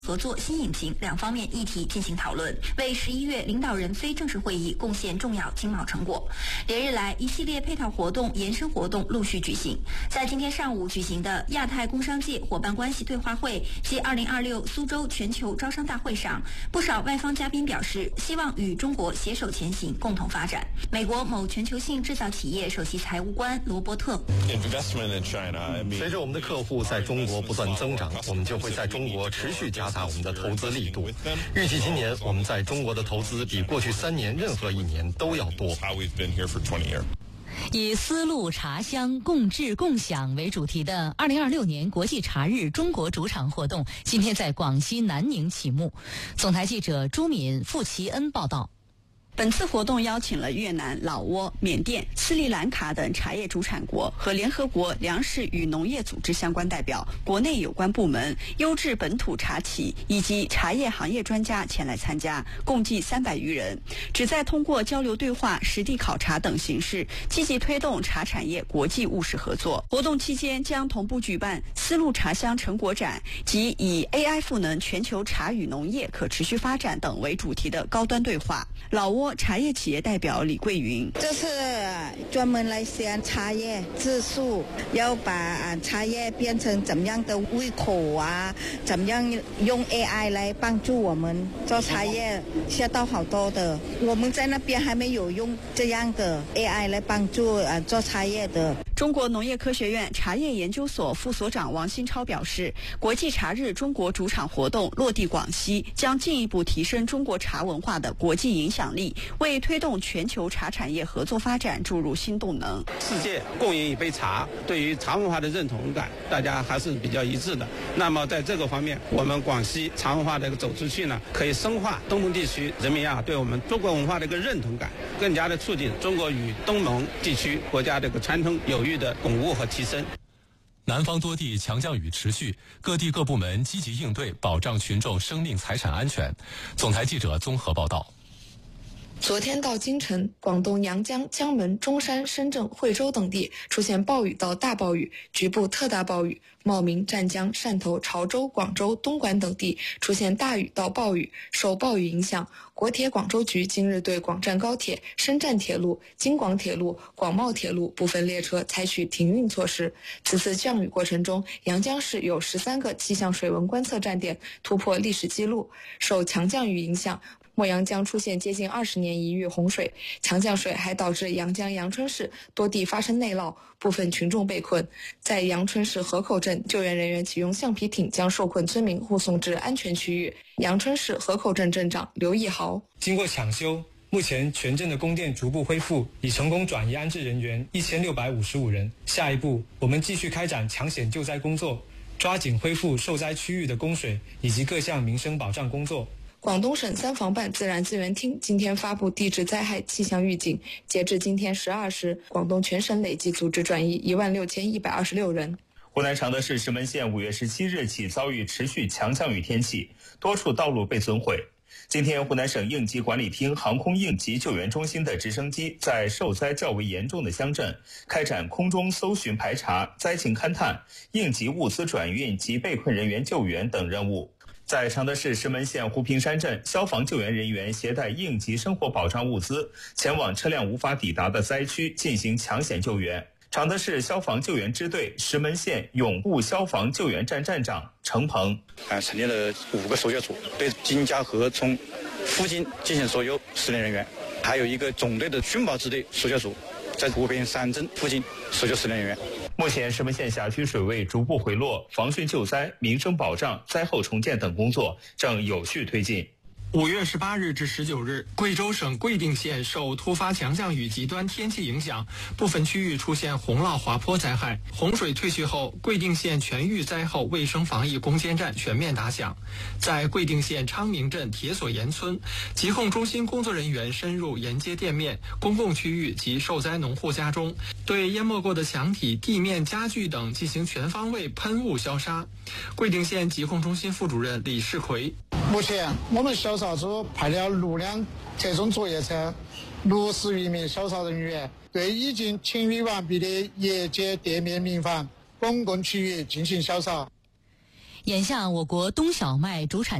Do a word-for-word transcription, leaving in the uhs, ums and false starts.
合作新引擎两方面议题进行讨论，为十一月领导人非正式会议贡献重要经贸成果。连日来，一系列配套活动、延伸活动陆续举行。在今天上午举行的亚太工商界伙伴关系对话会暨二零二六苏州全球招商大会上，不少外方嘉宾表示，希望与中国携手前行，共同发展。美国某全球性制造企业首席财务官罗伯特， 随着我们的客户在中国不断增长，我们就会在中国持续加大我们的投资力度。预计今年我们在中国的投资比过去三年任何一年都要多。 以丝路茶香共治共享为主题的二零二六年国际茶日中国主场活动今天在广西南宁启幕。总台记者朱敏、傅奇恩报道。 本次活动邀请了越南、老挝、缅甸、斯里兰卡等茶叶主产国和联合国粮食与农业组织相关代表、国内有关部门、优质本土茶企以及茶叶行业专家前来参加，共计三百余人，旨在通过交流对话、实地考察等形式，积极推动茶产业国际务实合作。活动期间将同步举办丝路茶香成果展及以 A I 赋能全球茶与农业可持续发展等为主题的高端对话。老挝茶叶企业代表李桂云， 这是专门来讲茶叶质素，要把茶叶变成怎么样的胃口啊，怎么样用 A I 来帮助我们做茶叶，学到好多的。我们在那边还没有用这样的 A I 来帮助呃做茶叶的。 中国农业科学院茶叶研究所副所长王新超表示，国际茶日中国主场活动落地广西，将进一步提升中国茶文化的国际影响力，为推动全球茶产业合作发展注入新动能。 世界共饮一杯茶，对于茶文化的认同感，大家还是比较一致的。那么在这个方面，我们广西茶文化的一个走出去呢，可以深化东盟地区人民啊对我们中国文化的一个认同感，更加的促进中国与东盟地区国家的一个传统友谊的巩固和提升。 南方多地强降雨持续，各地各部门积极应对，保障群众生命财产安全。总台记者综合报道。 昨天到今晨，广东阳江、江门、中山、深圳、惠州等地出现暴雨到大暴雨，局部特大暴雨；茂名、湛江、汕头、潮州、广州、东莞等地出现大雨到暴雨。受暴雨影响，国铁广州局今日对广湛高铁、深湛铁路、京广铁路、广茂铁路部分列车采取停运措施。此次降雨过程中，阳江市有十三个气象水文观测站点突破历史记录。受强降雨影响，莫阳江出现接近二十年一遇洪水，强降水还导致阳江阳春市多地发生内涝，部分群众被困。在阳春市河口镇，救援人员启用橡皮艇将受困村民护送至安全区域。阳春市河口镇镇长刘义豪， 经过抢修，目前全镇的供电逐步恢复，已成功转移安置人员一千六百五十五人。下一步，我们继续开展抢险救灾工作，抓紧恢复受灾区域的供水以及各项民生保障工作。 广东省三防办自然资源厅今天发布地质灾害气象预警，截至今天十二时，广东全省累计组织转移一万六千一百二十六人。 湖南常德市石门县五月十七日起遭遇持续强降雨天气，多处道路被损毁。今天，湖南省应急管理厅航空应急救援中心的直升机在受灾较为严重的乡镇开展空中搜寻排查、灾情勘探、应急物资转运及被困人员救援等任务。在常德市石门县湖平山镇，消防救援人员携带应急生活保障物资前往车辆无法抵达的灾区进行抢险救援。常德市消防救援支队石门县永固消防救援站站长程鹏， 啊，成立了五个搜救组，对金家河村附近进行搜救十名人员，还有一个总队的寻宝支队搜救组，在湖边山镇附近搜救十名人员。 目前石门县辖区水位逐步回落，防汛救灾、民生保障、灾后重建等工作正有序推进。 五月十八日至十九日，贵州省贵定县受突发强降雨极端天气影响，部分区域出现洪涝滑坡灾害。洪水退去后，贵定县全域灾后卫生防疫攻坚战全面打响。在贵定县昌明镇铁索岩村，疾控中心工作人员深入沿街店面、公共区域及受灾农户家中，对淹没过的墙体、地面、家具等进行全方位喷雾消杀。贵定县疾控中心副主任李世奎， 目前我们消杀组派了六辆特种作业车，六十余名消杀人员，对已经清理完毕的业街、店面、民房、公共区域进行消杀。 眼下我国冬小麦主产